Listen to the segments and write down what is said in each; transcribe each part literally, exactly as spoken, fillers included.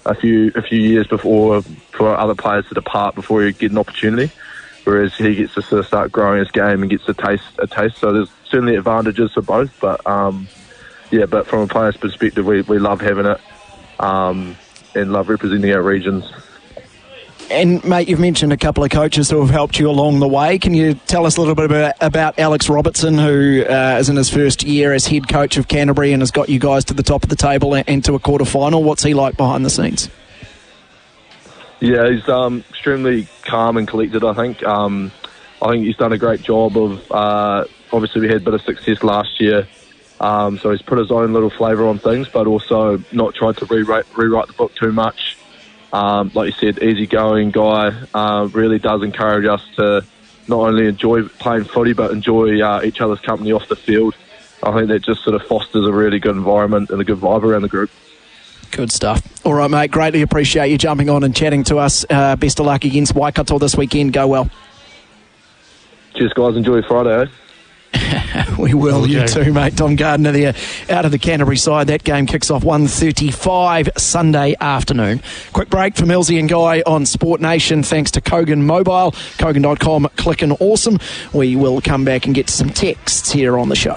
a few a few years before for other players to depart before he get an opportunity. Whereas he gets to sort of start growing his game and gets a taste a taste. So there's certainly advantages for both. But um, yeah, but from a player's perspective, we we love having it um, and love representing our regions. And, mate, you've mentioned a couple of coaches who have helped you along the way. Can you tell us a little bit about, about Alex Robertson, who uh, is in his first year as head coach of Canterbury and has got you guys to the top of the table and to a quarter-final? What's he like behind the scenes? Yeah, he's um, extremely calm and collected, I think. Um, I think he's done a great job of... Uh, obviously, we had a bit of success last year, um, so he's put his own little flavour on things, but also not tried to rewrite, rewrite the book too much. Um, like you said, easygoing guy, uh, really does encourage us to not only enjoy playing footy but enjoy uh, each other's company off the field. I think that just sort of fosters a really good environment and a good vibe around the group. Good stuff. All right, mate, greatly appreciate you jumping on and chatting to us. Uh, best of luck against Waikato this weekend. Go well. Cheers, guys. Enjoy your Friday, eh? We will, okay. You too, mate. Tom Gardner there out of the Canterbury side. That game kicks off one thirty-five Sunday afternoon. Quick break for Millsy and Guy on Sport Nation thanks to Kogan Mobile, kogan dot com, click and awesome. We will come back and get to some texts here on the show.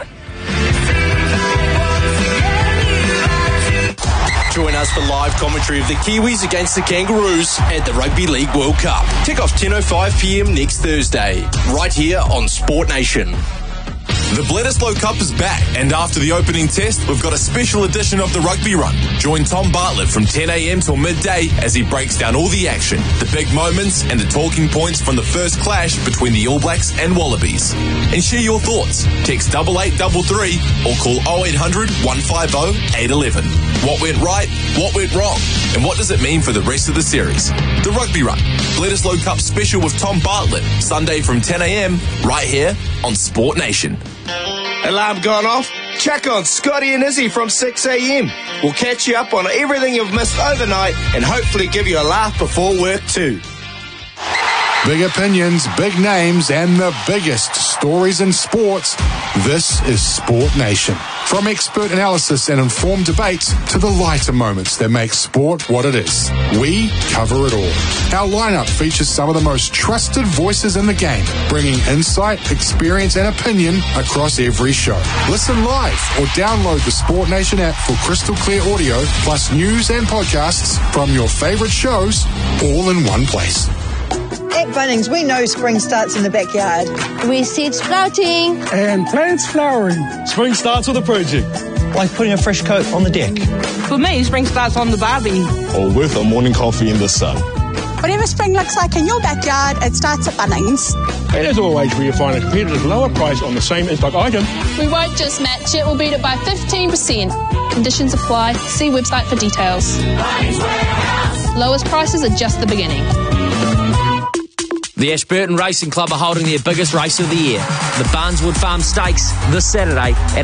Join us for live commentary of the Kiwis against the Kangaroos at the Rugby League World Cup. Kick off ten oh five p.m. next Thursday, right here on Sport Nation. The Bledisloe Cup is back, and after the opening test, we've got a special edition of the Rugby Run. Join Tom Bartlett from ten a.m. till midday as he breaks down all the action, the big moments, and the talking points from the first clash between the All Blacks and Wallabies. And share your thoughts. Text double eight double three or call oh eight hundred, one five oh, eight one one. What went right? What went wrong? And what does it mean for the rest of the series? The Rugby Run, Bledisloe Cup special with Tom Bartlett, Sunday from ten a.m. right here on Sport Nation. Alarm gone off? Check on Scotty and Izzy from six a.m. We'll catch you up on everything you've missed overnight and hopefully give you a laugh before work too. Big opinions, big names, and the biggest stories in sports. This is Sport Nation. From expert analysis and informed debates to the lighter moments that make sport what it is, we cover it all. Our lineup features some of the most trusted voices in the game, bringing insight, experience, and opinion across every show. Listen live or download the Sport Nation app for crystal clear audio, plus news and podcasts from your favorite shows, all in one place. At Bunnings, we know spring starts in the backyard. We seed sprouting. And plants flowering. Spring starts with a project. Like putting a fresh coat on the deck. For me, spring starts on the barbie. Or with a morning coffee in the sun. Whatever spring looks like in your backyard, it starts at Bunnings. And as always, where you find a competitive lower price on the same in-stock item. We won't just match it, we'll beat it by fifteen percent. Conditions apply. See website for details. Lowest prices are just the beginning. The Ashburton Racing Club are holding their biggest race of the year, the Barneswood Farm Stakes, this Saturday at